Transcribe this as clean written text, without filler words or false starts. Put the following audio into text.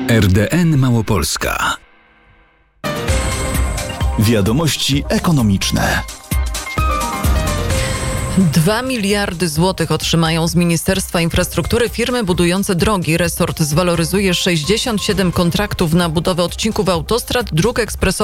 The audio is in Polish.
RDN Małopolska. Wiadomości ekonomiczne. 2 miliardy złotych otrzymają z Ministerstwa Infrastruktury firmy budujące drogi. Resort zwaloryzuje 67 kontraktów na budowę odcinków autostrad, dróg ekspresowych